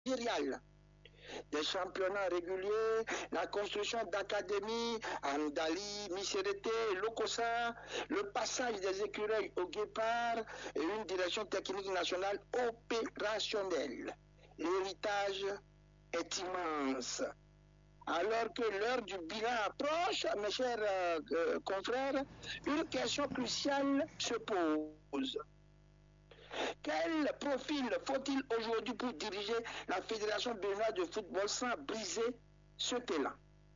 managériale, des championnats réguliers, la construction d'académies, Andali, Miserete, Lokosa, le passage des écureuils au guépard et une direction technique nationale opérationnelle. L'héritage est immense. Alors que l'heure du bilan approche, mes chers confrères, une question cruciale se pose. Quel profil faut-il aujourd'hui pour diriger la Fédération béninoise de football sans briser ce talent?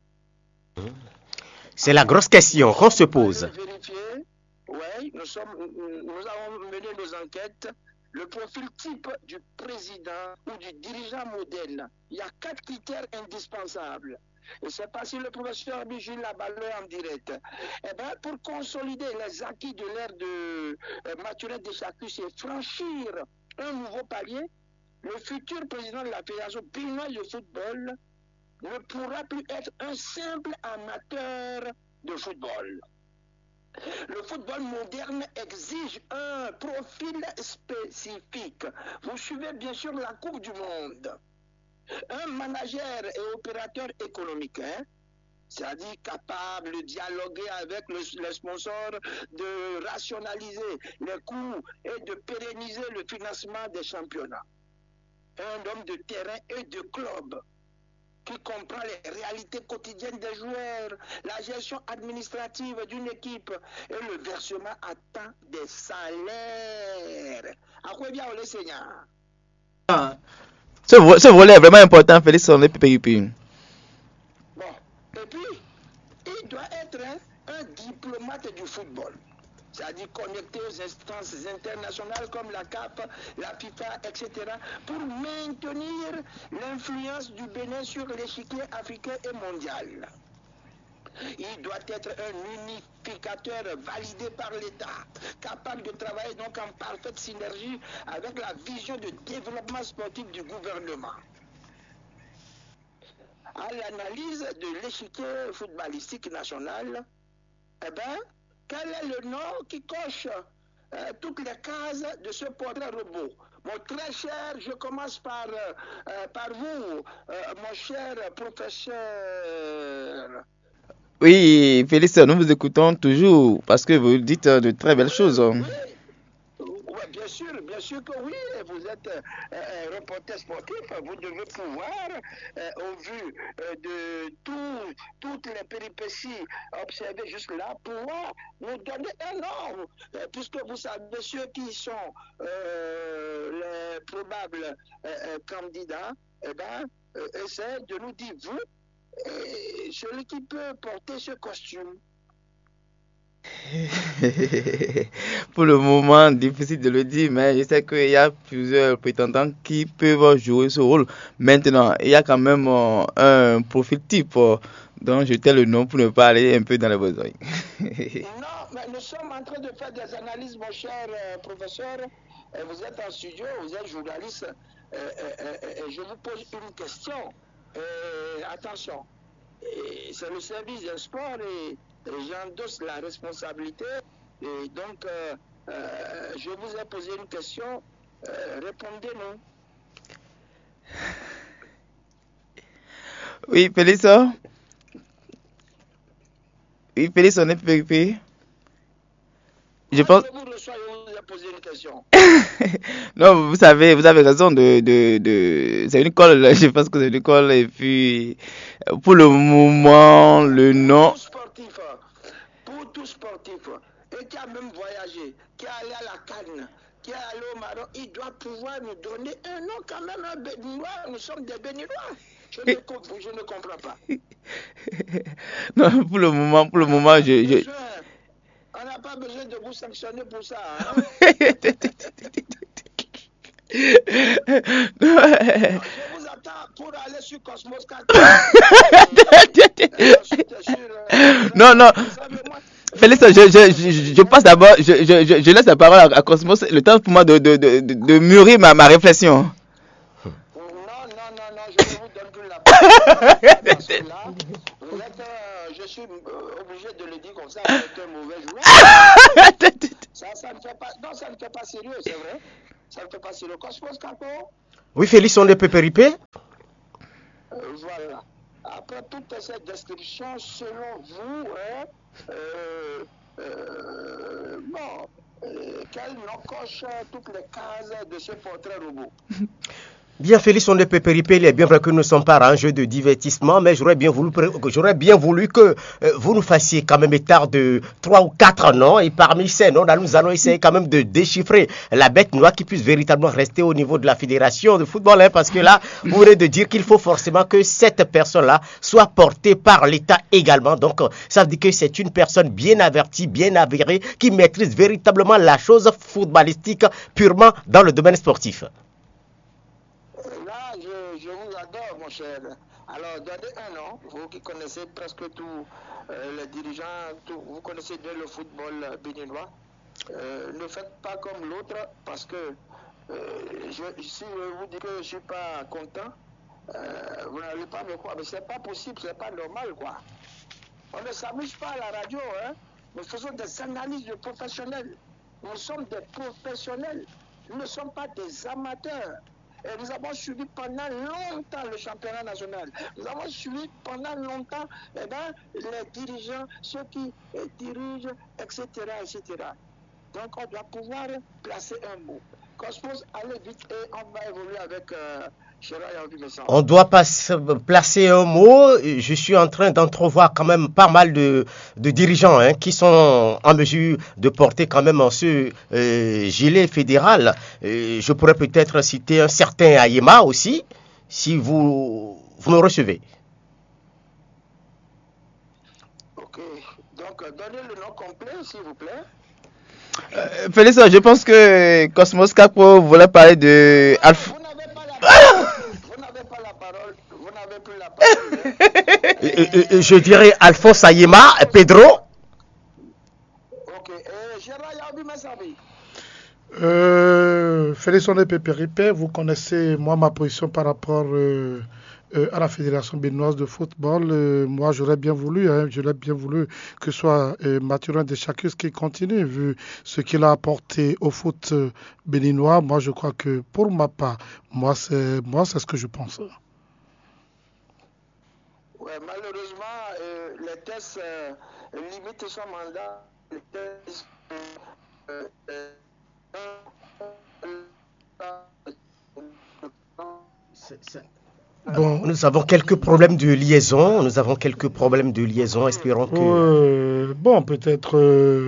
C'est la grosse question qu'on se pose. Oui, nous avons mené nos enquêtes. Le profil type du président ou du dirigeant modèle. Il y a 4 critères indispensables. Et c'est pas si le professeur Bijou la balle en direct. Eh bien, pour consolider les acquis de l'ère de Mathurin Deschacus et franchir un nouveau palier, le futur président de la Fédération béninoise de football ne pourra plus être un simple amateur de football. Le football moderne exige un profil spécifique. Vous suivez bien sûr la Coupe du Monde. Un manager et opérateur économique, c'est-à-dire capable de dialoguer avec les sponsors, de rationaliser les coûts et de pérenniser le financement des championnats. Un homme de terrain et de club qui comprend les réalités quotidiennes des joueurs, la gestion administrative d'une équipe et le versement à temps des salaires. À quoi bien on les seigneurs? Ce volet est vraiment important, Félix, on est PPUP. Bon, et puis, il doit être un diplomate du football. C'est-à-dire connecté aux instances internationales comme la CAF, la FIFA, etc., pour maintenir l'influence du Bénin sur l'échiquier africain et mondial. Il doit être un unificateur validé par l'État, capable de travailler donc en parfaite synergie avec la vision de développement sportif du gouvernement. À l'analyse de l'échiquier footballistique national, eh bien, quel est le nom qui coche toutes les cases de ce portrait robot? Mon très cher, je commence par vous, mon cher professeur. Oui, Félix, nous vous écoutons toujours parce que vous dites de très belles choses. Oui. Ouais, bien sûr que oui, vous êtes reporter sportif, vous devez pouvoir, au vu de toutes les péripéties observées jusque-là, pouvoir nous donner un ordre, puisque vous savez ceux qui sont les probables candidats, eh ben, essayez de nous dire, vous, celui qui peut porter ce costume. Pour le moment, difficile de le dire, mais je sais qu'il y a plusieurs prétendants qui peuvent jouer ce rôle. Maintenant, il y a quand même un profil type dont je tais le nom pour ne pas aller un peu dans les besoins. Non, mais nous sommes en train de faire des analyses, mon cher professeur. Vous êtes en studio, vous êtes journaliste. Je vous pose une question. Attention, c'est le service des sports et j'endosse la responsabilité. Et donc, je vous ai posé une question. Répondez-nous. Oui, Félix. Oui, Félix, on est PPP. Je pense. Je vous reçois, je vous ai posé une question. Non, vous avez raison c'est une école, je pense que c'est une école et puis pour le moment le nom. Pour tout sportif, et qui a même voyagé, qui est allé à la Cannes, qui est allé au Maroc, il doit pouvoir nous donner un nom quand même, un Béninois. Nous sommes des Béninois. Je ne comprends pas. Non, pour le moment, on n'a pas besoin de vous sanctionner pour ça. Je vous attends pour aller sur Cosmos 4. Non. Félix, je passe d'abord, je laisse la parole à Cosmos, le temps pour moi de mûrir ma réflexion. Non, je ne vous donne plus la parole. Parce que là, vous êtes, je suis obligé de le dire comme ça, vous êtes un mauvais joueur. Ça ne fait pas, non, ça ne fait pas sérieux, c'est vrai. Ça ne fait pas sérieux. Cosmos Capo, Oui, Félix, on ne peut périper. Voilà. Après toute cette description, selon vous, hein, euh, bon, quel nom coche toutes les cases de ce portrait robot? Bien, Félix, on ne peut périper. Il est bien vrai que nous ne sommes pas un jeu de divertissement, mais j'aurais bien voulu que vous nous fassiez quand même état de 3 ou 4 noms. Et parmi ces noms, là, nous allons essayer quand même de déchiffrer la bête noire qui puisse véritablement rester au niveau de la fédération de football. Hein, parce que là, vous venez de dire qu'il faut forcément que cette personne-là soit portée par l'État également. Donc, ça veut dire que c'est une personne bien avertie, bien avérée, qui maîtrise véritablement la chose footballistique purement dans le domaine sportif. Là, je vous adore, mon cher. Alors, donnez un nom, vous qui connaissez presque tous les dirigeants, vous connaissez bien le football béninois. Ne faites pas comme l'autre, parce que si je vous dis que je ne suis pas content, vous n'allez pas me croire. Mais ce n'est pas possible, ce n'est pas normal, quoi. On ne s'amuse pas à la radio, hein. Nous faisons des analyses de professionnels. Nous sommes des professionnels. Nous ne sommes pas des amateurs. Et nous avons suivi pendant longtemps le championnat national. Nous avons suivi pendant longtemps les dirigeants, ceux qui dirigent, etc., etc. Donc on doit pouvoir placer un mot. Cosmos, allez vite et on va évoluer avec on doit placer un mot. Je suis en train d'entrevoir quand même pas mal de dirigeants hein, qui sont en mesure de porter quand même ce gilet fédéral. Je pourrais peut-être citer un certain Ayema aussi, si vous me recevez. Ok, donc donnez le nom complet s'il vous plaît. Félix, je pense que Cosmos Capo voulait parler de Alpha. Vous n'avez pas la parole. Vous n'avez pas la parole. Vous n'avez plus la parole. Je dirais Alphonse Ayema, Pedro. Ok. Gérard Yaobi Massabi. Félix Pépéripé, vous connaissez moi ma position par rapport à la Fédération béninoise de football. Moi, j'aurais bien voulu que ce soit Mathurin Deschacus qui continue, vu ce qu'il a apporté au foot béninois. Moi, je crois que pour ma part, moi, c'est ce que je pense. Ouais, malheureusement, les tests limitent son mandat. Les tests, Bon, nous avons quelques problèmes de liaison. Espérons que. Bon, peut-être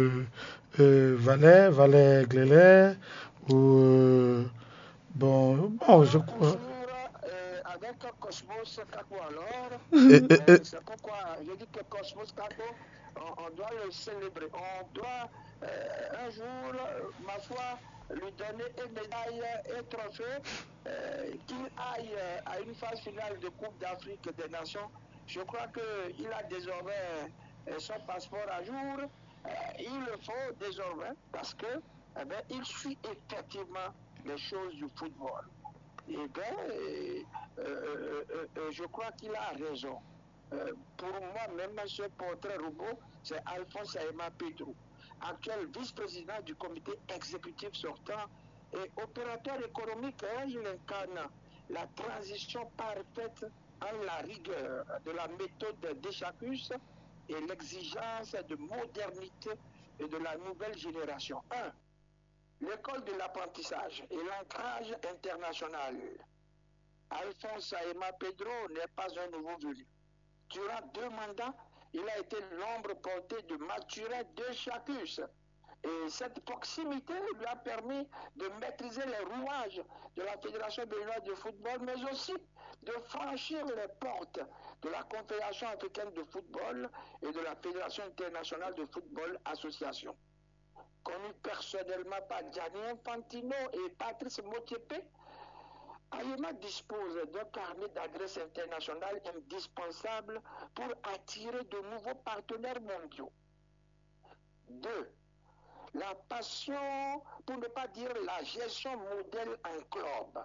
Valais Glélet, ou je crois. Avec Cosmos Kako alors, c'est pourquoi je dis que Cosmos Kako, on doit le célébrer. On doit un jour, ma foi, lui donner une médaille et trophée, qu'il aille à une phase finale de Coupe d'Afrique des Nations. Je crois qu'il a désormais son passeport à jour. Il le faut désormais parce que il suit effectivement les choses du football. Eh bien, je crois qu'il a raison. Pour moi, même ce portrait robot, c'est Alphonse Ayema Pedro, actuel vice-président du comité exécutif sortant et opérateur économique. Il incarne la transition parfaite en la rigueur de la méthode Deschacus et l'exigence de modernité et de la nouvelle génération. 1. L'école de l'apprentissage et l'ancrage international. Alphonse Ayema Pedro n'est pas un nouveau venu. Durant 2 mandats, il a été l'ombre portée de Mathurin Deschacus. Et cette proximité lui a permis de maîtriser les rouages de la Fédération béninoise de football, mais aussi de franchir les portes de la Confédération africaine de football et de la Fédération internationale de football association. Connu personnellement par Gianni Infantino et Patrice Motsepe, Ayema dispose d'un carnet d'adresses internationales indispensable pour attirer de nouveaux partenaires mondiaux. 2. La passion, pour ne pas dire la gestion modèle en club.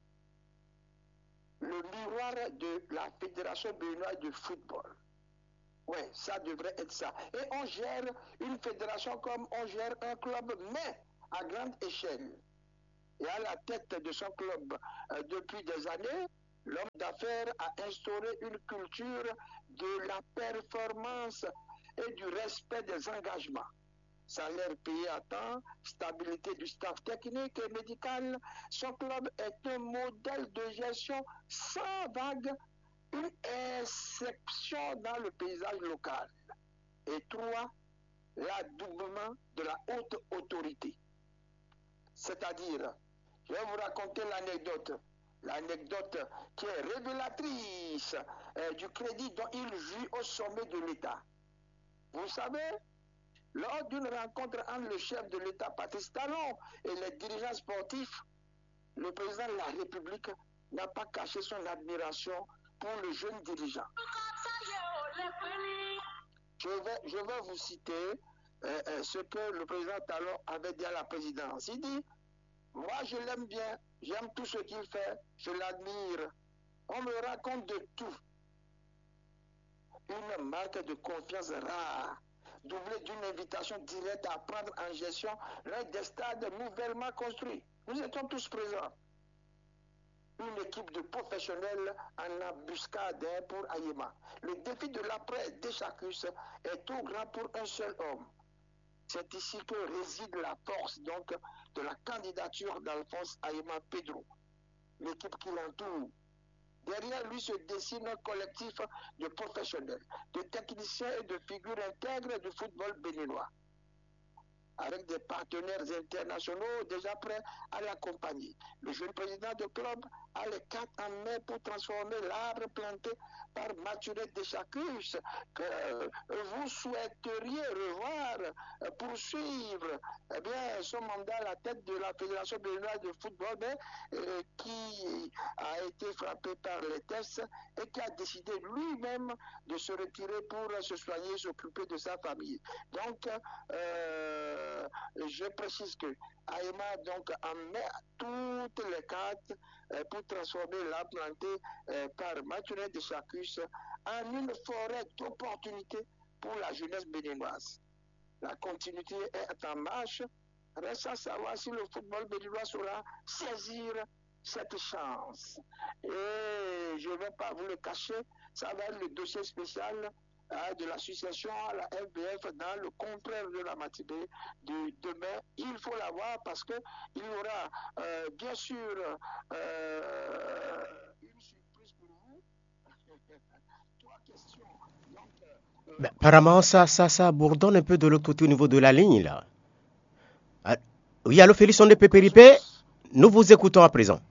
Le miroir de la Fédération béninoise de football. Oui, ça devrait être ça. Et on gère une fédération comme on gère un club, mais à grande échelle. et à la tête de son club depuis des années, l'homme d'affaires a instauré une culture de la performance et du respect des engagements. Salaire payé à temps, stabilité du staff technique et médical, son club est un modèle de gestion sans vague, une exception dans le paysage local. Et 3, l'adoubement de la haute autorité. C'est-à-dire, je vais vous raconter l'anecdote qui est révélatrice du crédit dont il jouit au sommet de l'État. Vous savez, lors d'une rencontre entre le chef de l'État, Patrice Talon, et les dirigeants sportifs, le président de la République n'a pas caché son admiration pour le jeune dirigeant. Je vais vous citer ce que le président Talon avait dit à la présidence. Il dit, moi je l'aime bien, j'aime tout ce qu'il fait, je l'admire. On me raconte de tout. Une marque de confiance rare, doublée d'une invitation directe à prendre en gestion l'un des stades nouvellement construits. Nous étions tous présents. Une équipe de professionnels en embuscade pour Ayema. Le défi de l'après d'Echacus est trop grand pour un seul homme. C'est ici que réside la force donc de la candidature d'Alphonse Ayema Pedro. L'équipe qui l'entoure. Derrière lui se dessine un collectif de professionnels, de techniciens et de figures intègres du football béninois, avec des partenaires internationaux déjà prêts à l'accompagner. Le jeune président de club a les cartes en main pour transformer l'arbre planté par Mathurin Deschacus, que vous souhaiteriez revoir poursuivre son mandat à la tête de la Fédération béninoise de football, mais qui a été frappé par les tests et qui a décidé lui-même de se retirer pour se soigner, s'occuper de sa famille. Donc, je précise que Ayema donc en met toutes les cartes pour transformer l'arbre planté par Mathurin Deschacus en une forêt d'opportunités pour la jeunesse béninoise. La continuité est en marche. Reste à savoir si le football béninois saura saisir cette chance. Et je ne vais pas vous le cacher, ça va être le dossier spécial de l'association à la FBF dans le contraire de la matinée de demain. Il faut l'avoir parce qu'il y aura bien sûr une surprise pour vous. 3 questions. Donc, apparemment, ça bourdonne un peu de l'autre côté au niveau de la ligne, là. Oui, allô, Félix, on est Pépéripé. Nous vous écoutons à présent.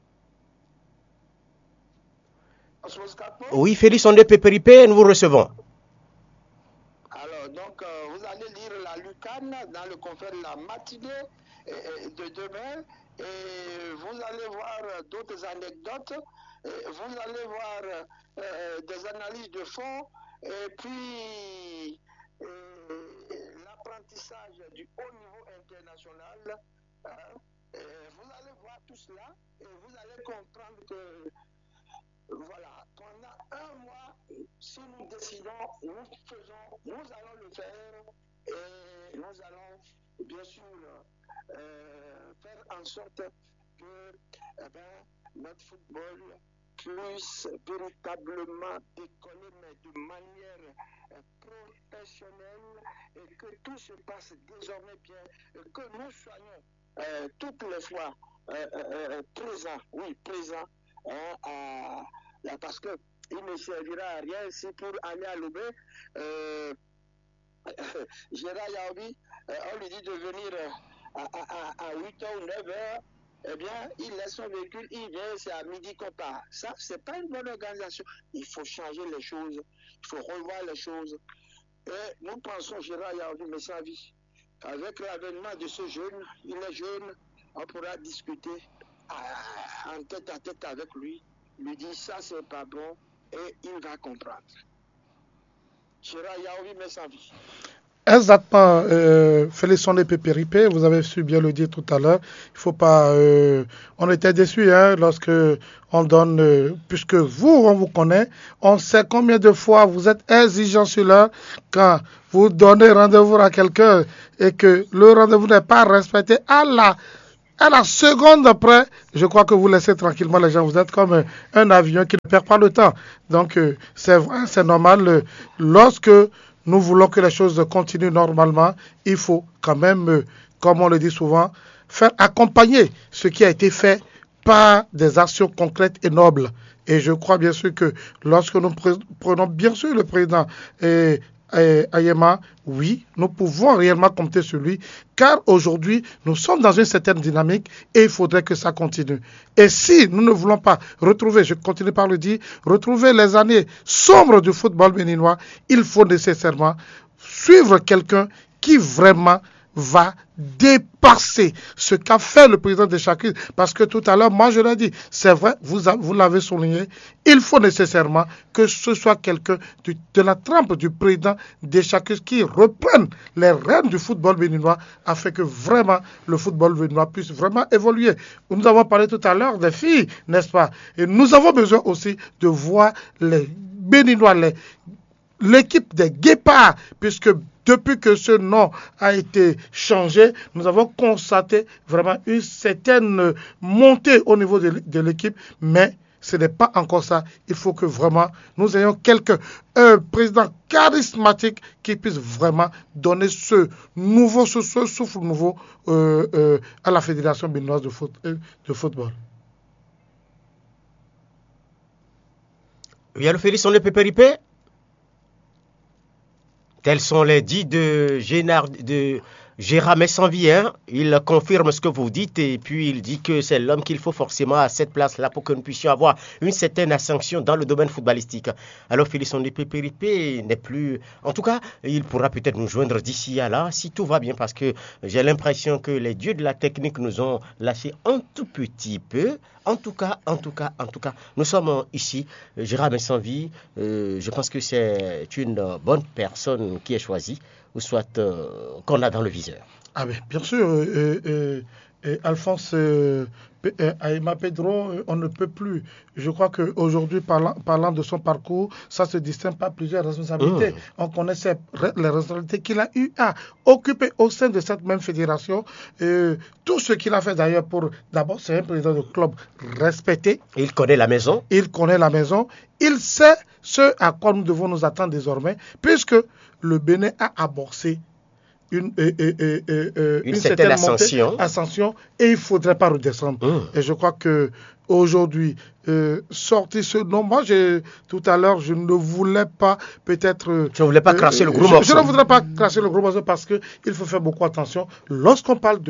Oui, Félix, on est Pépéripé, nous vous recevons. Alors, donc, vous allez lire la Lucane dans le confrère de la matinée de demain et vous allez voir d'autres anecdotes, vous allez voir des analyses de fond et puis l'apprentissage du haut niveau international. Vous allez voir tout cela et vous allez comprendre que voilà, pendant un mois, si nous décidons, nous faisons, nous allons le faire et nous allons bien sûr faire en sorte que notre football puisse véritablement décoller, mais de manière professionnelle et que tout se passe désormais bien, et que nous soyons toutes les fois présents parce que il ne servira à rien si pour aller à Lomé, Gérard Yaobi, on lui dit de venir à 8h ou 9h, eh bien, il laisse son véhicule, il vient, c'est à midi qu'on part. Ça, c'est pas une bonne organisation. Il faut changer les choses, il faut revoir les choses. Et nous pensons, Gérard Yaobi, mais sa vie, avec l'avènement de ce jeune, il est jeune, on pourra discuter en tête à tête avec lui, lui dire ça c'est pas bon et il va comprendre. Gérard Yaoui met sa vie. Exactement, Félix on est Pépéripé, vous avez su bien le dire tout à l'heure. Il faut pas, on était déçus lorsque on donne, puisque on vous connaît, on sait combien de fois vous êtes exigeant sur l'heure quand vous donnez rendez-vous à quelqu'un et que le rendez-vous n'est pas respecté à À la seconde après, je crois que vous laissez tranquillement les gens. Vous êtes comme un avion qui ne perd pas le temps. Donc, c'est vrai, c'est normal. Lorsque nous voulons que les choses continuent normalement, il faut quand même, comme on le dit souvent, faire accompagner ce qui a été fait par des actions concrètes et nobles. Et je crois bien sûr que lorsque nous prenons bien sûr le président Ayema, oui, nous pouvons réellement compter sur lui, car aujourd'hui, nous sommes dans une certaine dynamique et il faudrait que ça continue. Et si nous ne voulons pas retrouver, je continue par le dire, retrouver les années sombres du football béninois, il faut nécessairement suivre quelqu'un qui vraiment va dépasser ce qu'a fait le président de Chacus. Parce que tout à l'heure, moi je l'ai dit, c'est vrai, vous l'avez souligné, il faut nécessairement que ce soit quelqu'un de la trempe du président de Chacus qui reprenne les rênes du football béninois afin que vraiment le football béninois puisse vraiment évoluer. Nous avons parlé tout à l'heure des filles, n'est-ce pas? Et nous avons besoin aussi de voir les Béninois, l'équipe des Guépards, puisque depuis que ce nom a été changé, nous avons constaté vraiment une certaine montée au niveau de l'équipe, mais ce n'est pas encore ça. Il faut que vraiment nous ayons un président charismatique qui puisse vraiment donner ce souffle nouveau à la Fédération béninoise de football. Oui, alors Félix, on est pépéripé. Tels sont les dits de Gérard Messanvien. Il confirme ce que vous dites et puis il dit que c'est l'homme qu'il faut forcément à cette place-là pour que nous puissions avoir une certaine ascension dans le domaine footballistique. Alors Félix Ondépé n'est plus... En tout cas, il pourra peut-être nous joindre d'ici à là si tout va bien parce que j'ai l'impression que les dieux de la technique nous ont lâché un tout petit peu. En tout cas, nous sommes ici, Gérard Messanvien, je pense que c'est une bonne personne qui est choisie, ou soit qu'on a dans le viseur. Ah ben, bien sûr, Alphonse Ayema Pedro, on ne peut plus. Je crois qu'aujourd'hui, parlant de son parcours, ça se distingue par plusieurs responsabilités. On connaît les responsabilités qu'il a eu à occuper au sein de cette même fédération. Tout ce qu'il a fait d'ailleurs d'abord, c'est un président de club respecté. Il connaît la maison. Il sait ce à quoi nous devons nous attendre désormais, puisque le Bénin a amorcé une certaine ascension et il ne faudrait pas redescendre. Et je crois qu'aujourd'hui, sortir ce nom, moi tout à l'heure, je ne voulais pas peut-être... Tu ne voulais pas cracher le gros morceau. Je ne voudrais pas cracher le gros morceau parce qu'il faut faire beaucoup attention. Lorsqu'on parle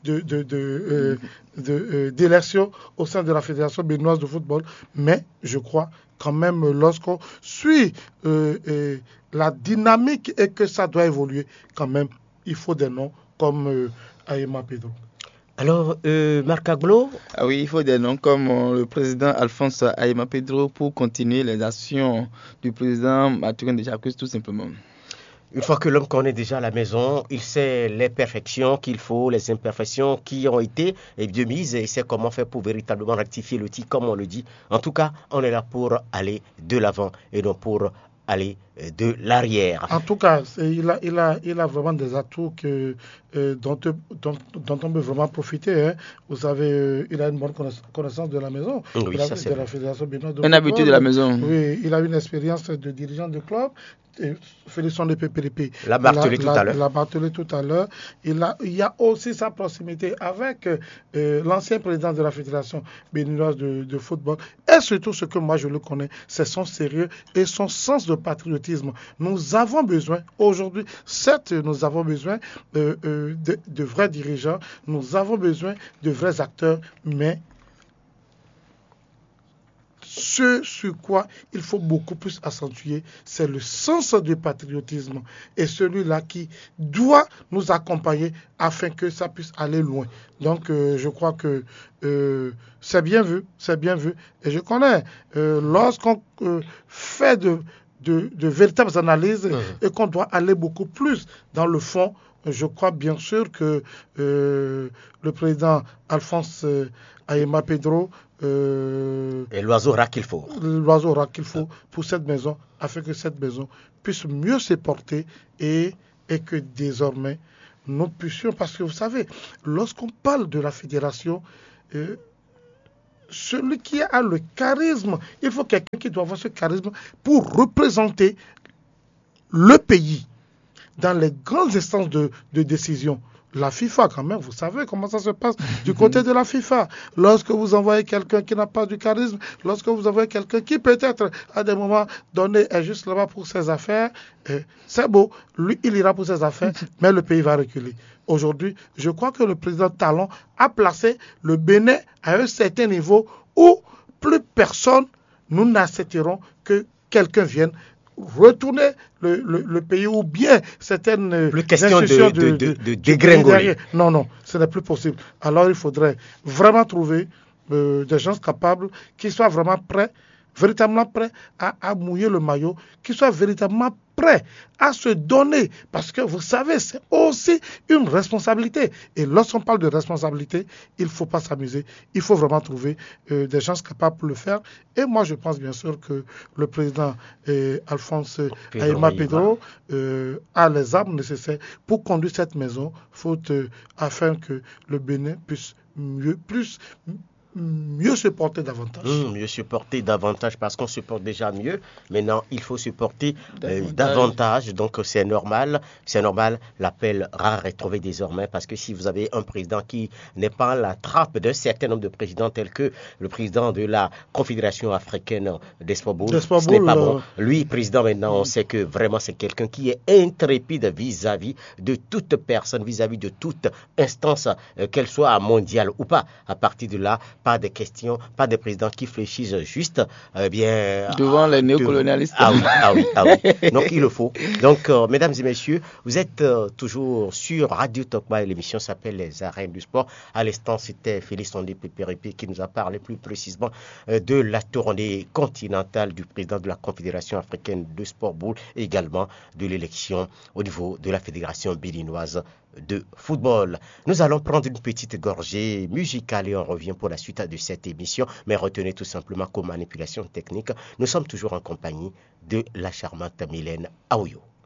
d'élection au sein de la Fédération béninoise de football, mais je crois quand même lorsqu'on suit la dynamique et que ça doit évoluer, quand même, il faut des noms comme Ayema Pedro. Alors, Marc Aglo? Ah oui, il faut des noms comme le président Alphonse Ayema Pedro pour continuer les actions du président Mathurin de Chacus, tout simplement. Une fois que l'homme connaît déjà la maison, il sait les perfections qu'il faut, les imperfections qui ont été de mise et il sait comment faire pour véritablement rectifier le tir, comme on le dit. En tout cas, on est là pour aller de l'avant et non pour aller de l'arrière. En tout cas, il a vraiment des atouts dont on peut vraiment profiter. Hein. Vous savez, il a une bonne connaissance de la maison, oui, de la Fédération béninoise de football. Un habitué de la maison. Oui, il a une expérience de dirigeant de club. Félix Ondépé l'a martelé tout à l'heure. Il y a aussi sa proximité avec l'ancien président de la Fédération béninoise de football. Et surtout, ce que moi je le connais, c'est son sérieux et son sens de patriotisme. Nous avons besoin, aujourd'hui, certes, nous avons besoin de vrais dirigeants, nous avons besoin de vrais acteurs, mais ce sur quoi il faut beaucoup plus accentuer, c'est le sens du patriotisme et celui-là qui doit nous accompagner afin que ça puisse aller loin. Donc, je crois que c'est bien vu. Et je connais, lorsqu'on fait de véritables analyses et qu'on doit aller beaucoup plus dans le fond, je crois bien sûr que le président Alphonse Ayema Pedro et l'oiseau aura qu'il faut. Pour cette maison, afin que cette maison puisse mieux se porter et que désormais nous puissions, parce que vous savez, lorsqu'on parle de la fédération, celui qui a le charisme, il faut quelqu'un qui doit avoir ce charisme pour représenter le pays dans les grandes instances de décision. La FIFA, quand même, vous savez comment ça se passe du côté de la FIFA. Lorsque vous envoyez quelqu'un qui n'a pas du charisme, lorsque vous envoyez quelqu'un qui peut-être à des moments donnés est juste là-bas pour ses affaires, c'est beau, lui il ira pour ses affaires, mais le pays va reculer. Aujourd'hui, je crois que le président Talon a placé le Bénin à un certain niveau où plus personne, nous n'accepterons que quelqu'un vienne retourner le pays ou bien certaines plus question de dégringoler. Non, ce n'est plus possible. Alors il faudrait vraiment trouver des gens capables qui soient vraiment prêts, véritablement prêts à mouiller le maillot, qui soient véritablement prêts à se donner. Parce que vous savez, c'est aussi une responsabilité. Et lorsqu'on parle de responsabilité, il ne faut pas s'amuser. Il faut vraiment trouver des gens capables pour le faire. Et moi, je pense bien sûr que le président Alphonse Aïma Pedro a les armes nécessaires pour conduire cette maison, afin que le Bénin puisse mieux se porter davantage. Mieux se porter davantage parce qu'on se porte déjà mieux. Maintenant, il faut se porter davantage. Donc, c'est normal. L'appel rare est trouvé désormais parce que si vous avez un président qui n'est pas la trappe d'un certain nombre de présidents tels que le président de la Confédération africaine d'Espoir-Boul, ce n'est pas bon. Lui, président, maintenant, on sait que vraiment c'est quelqu'un qui est intrépide vis-à-vis de toute personne, vis-à-vis de toute instance, qu'elle soit mondiale ou pas. À partir de là, pas de questions, pas de présidents qui fléchissent juste devant les néocolonialistes. Ah oui. Donc il le faut. Donc mesdames et messieurs, vous êtes toujours sur Radio Tokma et l'émission s'appelle Les Arènes du Sport. À l'instant, c'était Félix Ondé Pépérépé qui nous a parlé plus précisément de la tournée continentale du président de la Confédération africaine de Sport-Boule et également de l'élection au niveau de la Fédération béninoise de football. Nous allons prendre une petite gorgée musicale et on revient pour la suite de cette émission. Mais retenez tout simplement qu'aux manipulations techniques, nous sommes toujours en compagnie de la charmante Mylène Aouyo.